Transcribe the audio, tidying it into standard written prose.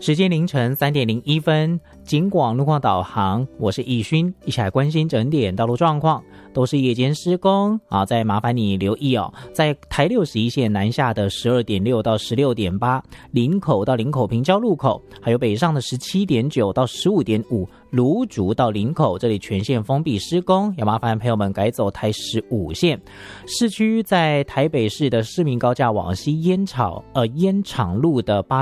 时间凌晨3:01，警广路况导航，我是易勋，一起来关心整点道路状况。都是夜间施工啊，再麻烦你留意哦，在台61线南下的12.6到16.8，林口到林口平交路口，还有北上的17.9到15.5，芦竹到林口，这里全线封闭施工，要麻烦朋友们改走台15线。市区在台北市的市民高架往西烟厂路的